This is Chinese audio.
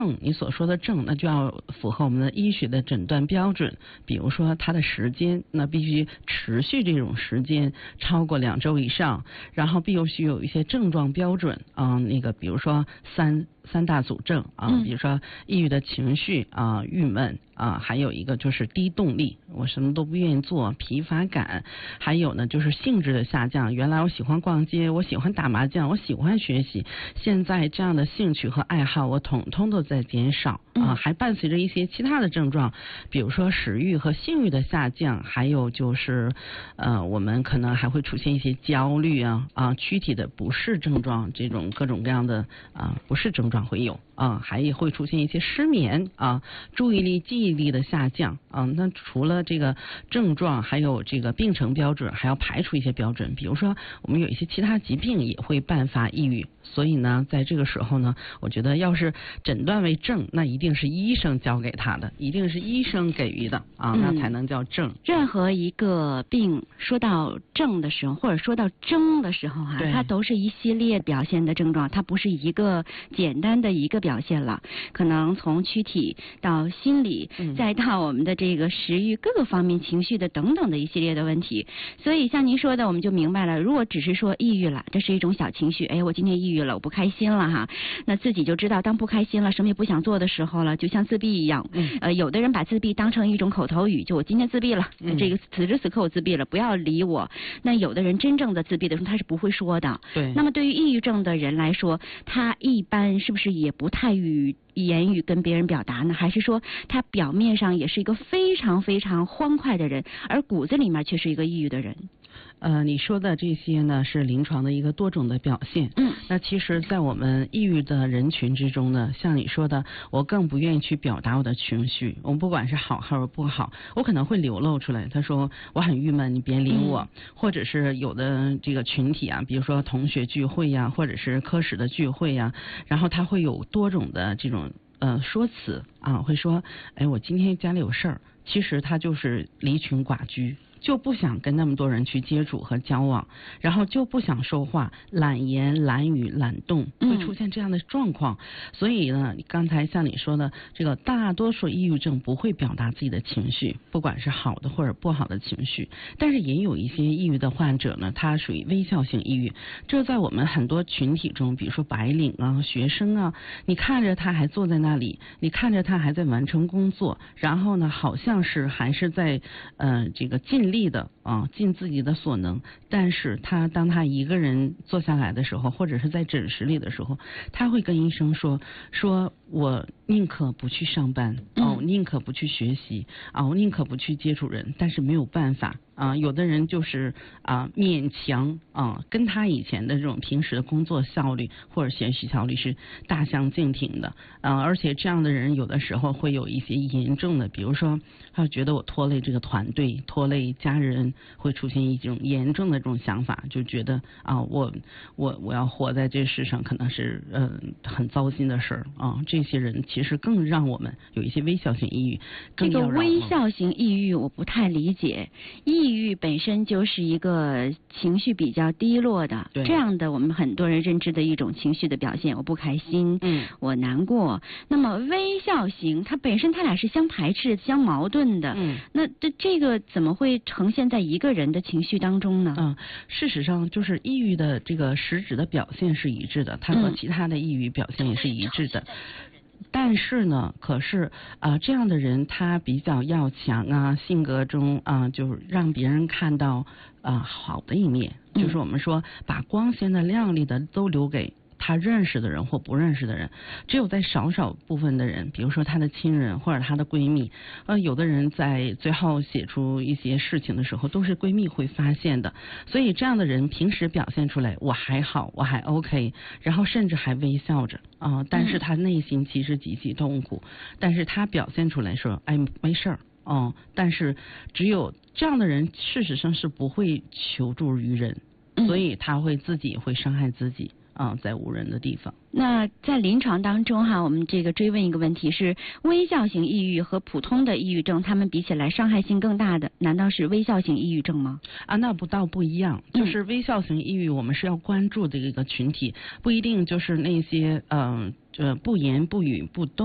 你所说的症，那就要符合我们的医学的诊断标准，比如说它的时间，那必须持续这种时间超过2周以上，然后必须有一些症状标准比如说三大组症比如说抑郁的情绪郁闷还有一个就是低动力，我什么都不愿意做，疲乏感，还有呢就是兴致的下降。原来我喜欢逛街，我喜欢打麻将，我喜欢学习，现在这样的兴趣和爱好我统统都在减少还伴随着一些其他的症状，比如说食欲和性欲的下降，还有就是我们可能还会出现一些焦虑躯体的不适症状，这种各种各样的不适症状会有还会出现一些失眠注意力记忆力的下降那除了这个症状，还有这个病程标准，还要排除一些标准，比如说我们有一些其他疾病也会伴发抑郁。所以呢，在这个时候呢，我觉得要是诊断为症，那一定是医生交给他的，一定是医生给予的那才能叫症。 任何一个病说到症的时候，或者说到征的时候它都是一系列表现的症状，它不是一个简单的一个表现了，可能从躯体到心理，再到我们的这个食欲各个方面情绪的等等的一系列的问题。所以像您说的，我们就明白了，如果只是说抑郁了，这是一种小情绪，我今天抑郁了，我不开心了那自己就知道，当不开心了，什么也不想做的时候了，就像自闭一样。有的人把自闭当成一种口头语，就我今天自闭了，这个此时此刻我自闭了，不要理我。那有的人真正的自闭的时候，他是不会说的。 对。 那么对于抑郁症的人来说，他一般是不是也不太与言语跟别人表达呢？还是说他表面上也是一个非常非常欢快的人，而骨子里面却是一个抑郁的人？ 你说的这些呢，是临床的一个多种的表现。那其实在我们抑郁的人群之中呢，像你说的，我更不愿意去表达我的情绪，我不管是好还是不好，我可能会流露出来。他说我很郁闷，你别理我。或者是有的这个群体比如说同学聚会或者是科室的聚会然后他会有多种的这种说辞会说我今天家里有事儿，其实他就是离群寡居，就不想跟那么多人去接触和交往，然后就不想说话，懒言懒语懒动，会出现这样的状况。所以呢，刚才像你说的，这个大多数抑郁症不会表达自己的情绪，不管是好的或者不好的情绪，但是也有一些抑郁的患者呢，他属于微笑性抑郁。这在我们很多群体中，比如说白领学生你看着他还坐在那里，你看着他还在完成工作，然后呢好像是还是在这个尽力的尽自己的所能，但是当他一个人坐下来的时候，或者是在诊室里的时候，他会跟医生说我宁可不去上班我宁可不去学习我宁可不去接触人，但是没有办法有的人就是勉强跟他以前的这种平时的工作效率或者学习效率是大相径庭的而且这样的人有的时候会有一些严重的，比如说他觉得我拖累这个团队，拖累家人，会出现一种严重的这种想法，就觉得我要活在这世上可能是很糟心的事儿这些人其实更让我们有一些微笑型抑郁。 这个微笑型抑郁我不太理解，抑郁本身就是一个情绪比较低落的，这样的我们很多人认知的一种情绪的表现，我不开心我难过。那么微笑型它本身它俩是相排斥相矛盾的那这个怎么会呈现在一个人的情绪当中呢？ 事实上就是抑郁的这个实质的表现是一致的，它和其他的抑郁表现也是一致的但是呢，可是这样的人他比较要强性格中就是让别人看到好的一面，就是我们说把光鲜的亮丽的都留给他认识的人或不认识的人，只有在少部分的人，比如说他的亲人或者他的闺蜜有的人在最后写出一些事情的时候都是闺蜜会发现的，所以这样的人平时表现出来我还好我还 OK， 然后甚至还微笑着但是他内心其实极其痛苦，但是他表现出来说没事儿但是只有这样的人事实上是不会求助于人，所以他会自己会伤害自己在无人的地方。 那在临床当中我们这个追问一个问题是，微笑型抑郁和普通的抑郁症他们比起来伤害性更大的难道是微笑型抑郁症吗？ 那倒不一样，就是微笑型抑郁我们是要关注的一个群体，不一定就是那些不言不语不动